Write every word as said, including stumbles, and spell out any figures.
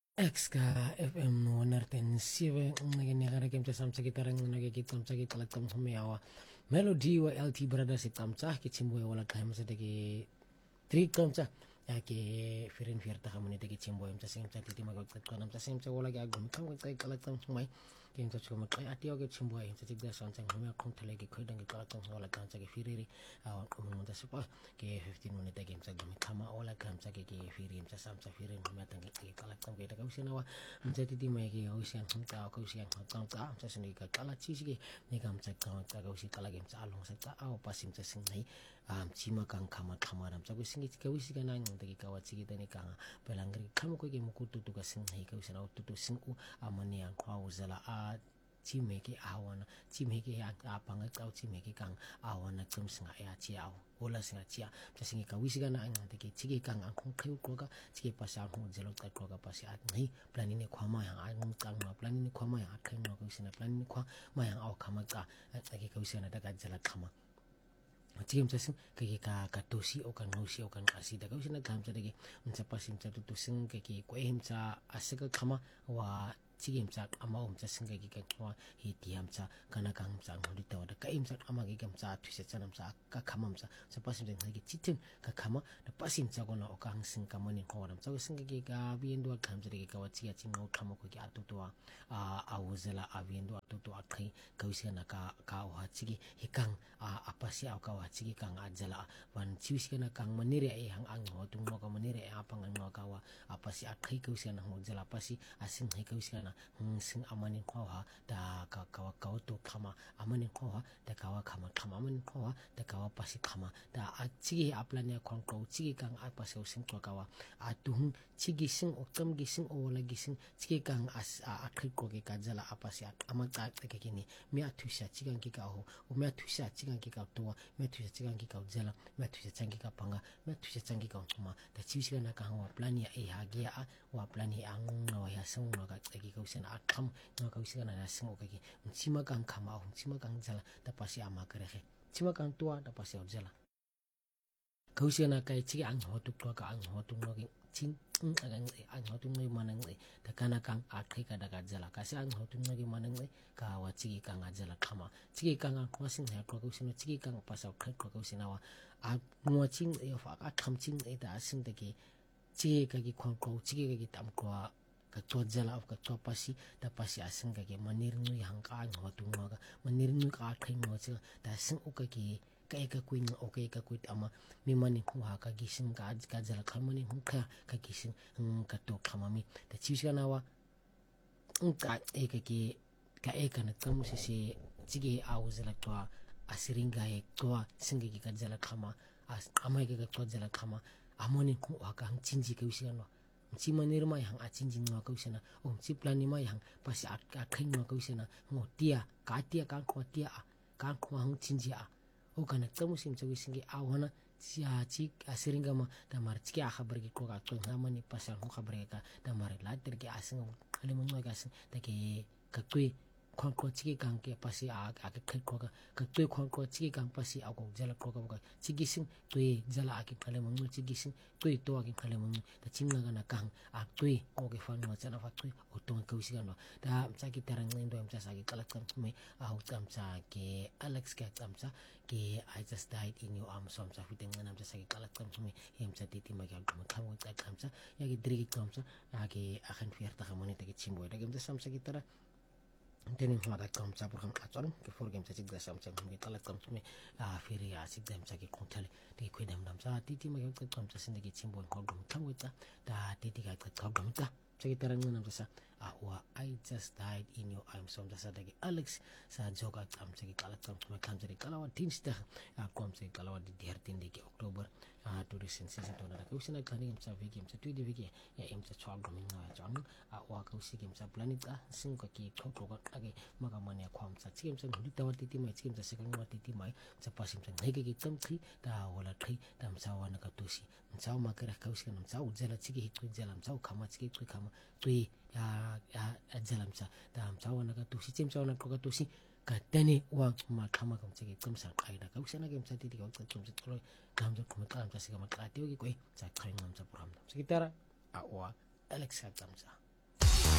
X ka F M one seven naging game sa samsa gitarang nagigitlam sa gitalagtam humiyawa melody wa L T brother si tamsa kitsimboy wala time sa dagi three tamsa yake firin firta kamuni dagi chimboy sa sim sa titi magagtat ko nam sa sim sa wala gagum kam ko kalagtam humay game sa chuma kay atiyo ge chimboy sa tigda son sang humiya kong talagi ko dang kalagtam wala kan sa ge firiri aw kumun sa sipa ke fifteen minute game sa gumi kama wala kam sa ge firin sa samsa firin humiya tang ge kalagtam ge daga usinawa sa titi may ge usian ta ko usian ta ta sa sini ka kala chisi ge ni kam sa ka ta ga usi kala game sa along sa ta aw pasim sa sing nai am chima kang kama kama ram sa usingi ka usi ga nang dagi ka wachi ge tani ka pelangri kam ko ge mukutu tu ka sing nai ka usina tu sing u amani ang kwa uzala a chimeke awana chimeke ya apanga kau chimeke kang awana kum singa ya chiao ola singa chia pasingi ka wisiga na ang teke chige kang ang kong kayu koga chige pasa ang jelo ta koga pasi at ngai planini kwama yang ang kang ma planini kwama yang akai no ko sina planini kwa ma yang aw kama ka teke ka wisina daga jala kama chigim chasin kake ka katosi o kan ngausi o kan asi daga wisina kam cha dege unsa pasim cha tu sing kake ko em cha asaka kama wa chigim cha ama um cha singa gi ka kwa hi tiam cha kana kang cha ngoli taw da ka im cha ama gi kam cha thise cha nam cha ka khamam cha sa pasim cha ngi chitin ka khama da pasim cha gona o kang sing ka mani khoram cha singa gi ka bien do kham cha dege ka wa chi ya ching ngau khama ko gi atu to a awuzela avien do atu to akai ka wisina na ka ka wa chigi hikang a apasi aw ka wa chigi kang ajala wan chiwis kana kang manire e hang ang ho tung mo ka manire e apang ang ka wa apasi akai ka wisina ho jala apasi asing hai ka wisina sing amani ko ha da ka ka wa ka to khama amani ko ha da ka wa khama khama amani ko ha da ka wa pasi khama da a chigi aplane khong ko chigi kang apasi sing to ka wa atuhung chigi sing oktam gi sing o wala gi sing chigi kang as akai ko ge ka jala apasi ama ka ke kini mi atusa chigan ki ka ho o mi atusa chigan ki ka to mi atusa chigan ki ka jala mi atusa changi ka panga mi atusa changi ka tuma da chisi na ka wa plani e ha ge a wa plani ang no ya sung no ka ke ka usana atam no ka usana na sing o ka ki chima kang khama o chima kang jala da pasi ama kare he chima kang tua da pasi o jala ka usana ka chi ang ho tu ka ang ho tu no ki chin ang ang ho tu no manang e da kana kang akai ka daga jala ka si ang ho tu no ki manang e ka wa chi kang ajala khama chi kang ang ko sing ha ko usina chi kang pasa kai ko usina wa a mo ching e fa a kham ching e da sing de ki chi ka ki khong ko chi ka ki tam ko ka to jala of ka to pasi da pasi asing ka ki manir nu yang ka ang ho tu no ka manir nu ka kai mo chi da sing u ka ki kai ka kuin o kai ka kuit ama mi mani hu ha ka gising ka ka jala khamani hu ka ka gising ka to khamami da chisi na wa ka e ka ki ka e ka na tamu si si chige awuzela to asiringa e to singa ki ka jala khama ama ka to jala khama amoni hu ha ka chinji ka wisi no chi manir ma yang a chinji no ka wisi na o chi plani ma yang pasi a khin no ka wisi na ngo tia ka tia ka ko tia ka ko hang chinji a o kana tamu sim chawi singi awana sia chi asiringa ma da mar chi a khabar ki ko ka to ngamani pasal ko khabar ka da mar la ter ki asing ale mo nga gas da ki ka tui khon ko chi kang ke pasi a a ka khai ko ka ka tui khon ko chi kang pasi a ko jala ko ka chi gi sing tui jala a ki khale mo chi gi sing tui to a ki khale mo da ching nga na kang a tui ko ke fan mo chana fa tui o to ka usi ga no da cha ki tarang ndo am cha sa ki kalak kam me a ho kam cha ke Alex ka kam cha ke I just died in your arms som sa fiteng nam cha sa ki kalak kam me hem cha titi ma ga kam tham cha kam cha ya ki dri kam cha a ki akhan fier ta kamani ta ki chimboy da gam cha sam sa ki tara tenin hmada kam cha por kam achon ke for game cha chik da sam cha ngi kalak kam me a firi a chik dam cha ki khonthale ti khoi dam dam cha titi ma ga kam cha sin ki chimboy ko dum tham cha da titi ga ka dum cha chaki tarang nam cha a wa I just died in your arms som sa da ki Alex sa joka kam cha ki kalak kam me kam cha ki kalawa tin sta a kom cha kalawa di der tin de ki October a to recent season to na ka usina khani sa vi game cha tu di vi ki ya em cha chwa gam na chon a wa ka usi game cha planet a sing ka ki khok khok ka age maga mane khom cha chim cha huli tawa titi mai chim cha second wa titi mai cha pasim cha ngai ki cham thi da wala thai dam sa wa na ka tusi cha ma ka ka usi nam cha u jala chi ki hit jalam cha khama chi ki khama tui ya ya jalam cha dam cha wa na ka tusi chim cha na ka tusi ka tani wa ma khama kam chi ki cham sa khai da ka usi na game cha titi ka cham cha tro kam cha khama kam cha si ka ma ka ti ki koi cha khai ngam cha puram sa kitara a wa Alex ka cham cha